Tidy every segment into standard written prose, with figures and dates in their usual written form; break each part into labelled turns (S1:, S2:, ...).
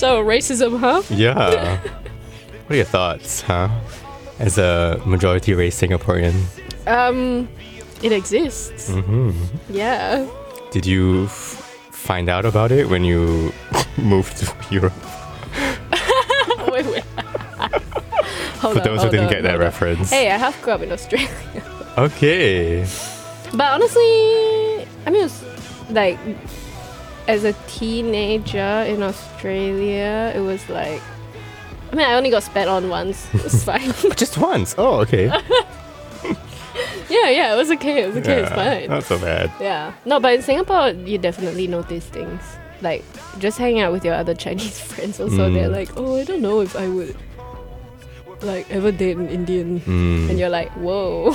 S1: So, racism, huh?
S2: Yeah. What are your thoughts, huh? As a majority race Singaporean.
S1: It exists.
S2: Mm-hmm.
S1: Yeah.
S2: Did you find out about it when you moved to Europe?
S1: Wait.
S2: For those who didn't get that reference.
S1: Hey, I have grew up in Australia.
S2: Okay.
S1: But honestly, I mean, it was like, as a teenager in Australia, it was like, I mean, I only got spat on once. It was fine.
S2: Just once? Oh, okay.
S1: Yeah, it was okay. It's
S2: Yeah,
S1: fine.
S2: not so bad.
S1: Yeah. No, but in Singapore, you definitely notice things. Like, just hanging out with your other Chinese friends also, they're like, oh, I don't know if I would, like, ever date an Indian. And you're like, whoa.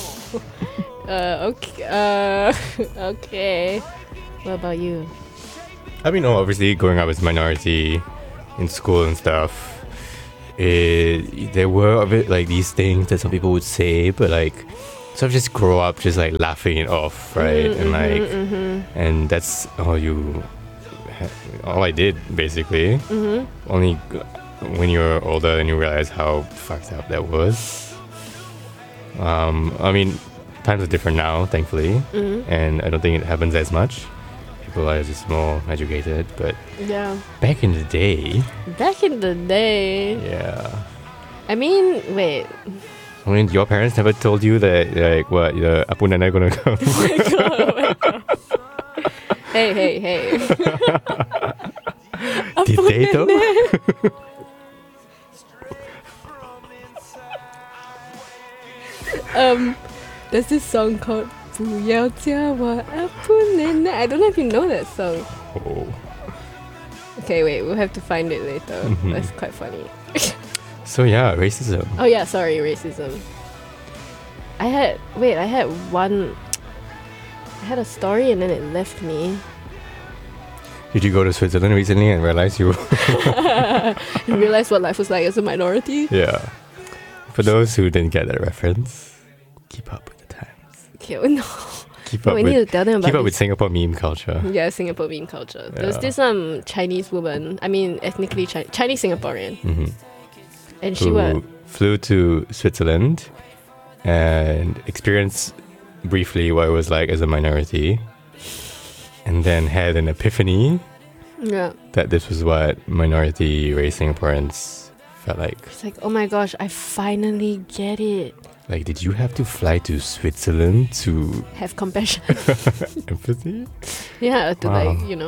S1: Okay. Okay. What about you?
S2: I mean, obviously, growing up as a minority in school and stuff, there were a bit like these things that some people would say, but like, sort of just grow up just like laughing it off, right? And that's all I did basically. Only when you're older and you realize how fucked up that was. I mean, times are different now, thankfully, and I don't think it happens as much. People are just more educated, but
S1: Yeah.
S2: back in the day, yeah.
S1: I mean, wait.
S2: I mean, your parents never told you that, like, what, the Apu Nana gonna come?
S1: Hey.
S2: Did they though?
S1: There's this song called 不要叫我阿布奶奶. I don't know if you know that song.
S2: Oh.
S1: Okay, wait, we'll have to find it later. That's quite funny.
S2: So yeah, racism.
S1: Oh yeah, sorry, racism. I had a story and then it left me.
S2: Did you go to Switzerland recently and realize you?
S1: And realized what life was like as a minority.
S2: Yeah. For those who didn't get that reference, keep up with the times.
S1: Okay, no.
S2: Keep
S1: No,
S2: up
S1: we need to tell them about
S2: keep up with
S1: this.
S2: Singapore meme culture.
S1: Yeah, Singapore meme culture. There was
S2: Yeah.
S1: this Chinese woman, I mean ethnically Chinese Singaporean,
S2: Mm-hmm.
S1: and she
S2: Who
S1: was
S2: flew to Switzerland and experienced briefly what it was like as a minority, and then had an epiphany
S1: yeah.
S2: that this was what minority race Singaporeans felt like.
S1: It's like, oh my gosh, I finally get it.
S2: Like, did you have to fly to Switzerland to
S1: Have compassion.
S2: empathy?
S1: Yeah, to
S2: Wow.
S1: like, you know.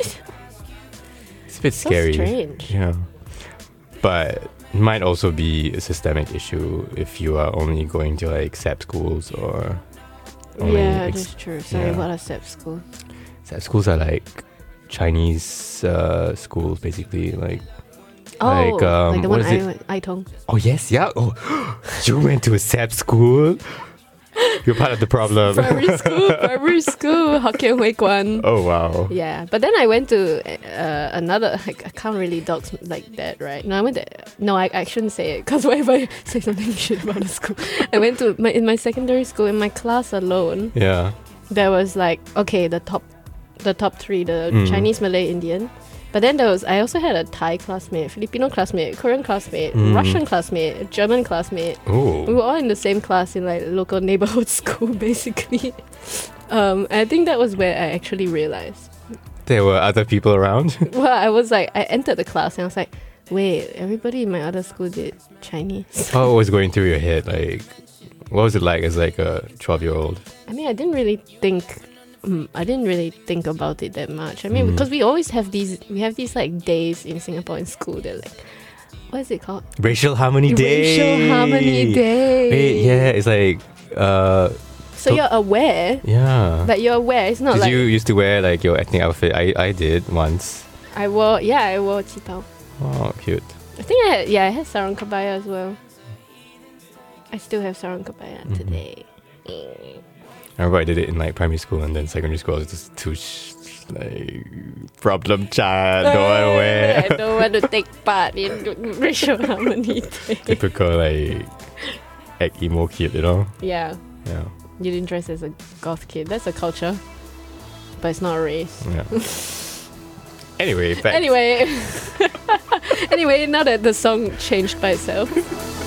S2: It's a bit
S1: So
S2: scary.
S1: strange.
S2: Yeah. But it might also be a systemic issue if you are only going to like SAP schools or only
S1: Yeah, that's true. Sorry,
S2: yeah.
S1: what are SEP schools?
S2: SAP schools are like Chinese schools basically, like
S1: Oh,
S2: like
S1: like the
S2: what
S1: one
S2: is it?
S1: I went, Aitong.
S2: Oh yes, yeah. Oh, you went to a SAP school. You're part of the problem.
S1: Primary school, Hokkien Hui Kwan.
S2: Oh wow.
S1: Yeah, but then I went to another. I can't really dox like that, right? No, I shouldn't say it because what if I say something shit about the school? I went to in my secondary school, in my class alone,
S2: Yeah.
S1: there was like, okay, the top three, the Chinese, Malay, Indian. But then I also had a Thai classmate, Filipino classmate, Korean classmate, Russian classmate, German classmate. We
S2: Oh.
S1: were all in the same class in like local neighborhood school, basically. I think that was where I actually realized.
S2: There were other people around.
S1: Well, I was like, I entered the class and I was like, wait, everybody in my other school did Chinese.
S2: What was going through your head? Like, what was it like as like a 12-year-old?
S1: I mean, I didn't really think about it that much. I mean, because we always have these like days in Singapore in school. They're like, what is it called?
S2: Racial Harmony Day.
S1: Racial Harmony Day.
S2: Wait, yeah, it's like,
S1: So you're aware.
S2: yeah.
S1: That you're aware. It's not
S2: Did
S1: like
S2: you used to wear like your ethnic outfit? I did once.
S1: I wore qitao.
S2: Oh, cute.
S1: I think I had sarong kebaya as well. I still have sarong kebaya today.
S2: I remember I did it in like primary school, and then secondary school I was just too like problem child. Don't want to wear.
S1: I don't want to take part in racial harmony day.
S2: Typical like act emo kid, you know?
S1: Yeah,
S2: Yeah.
S1: you didn't dress as a goth kid. That's a culture, but it's not a race.
S2: Yeah. Anyway, back.
S1: Anyway, Anyway, now that the song changed by itself.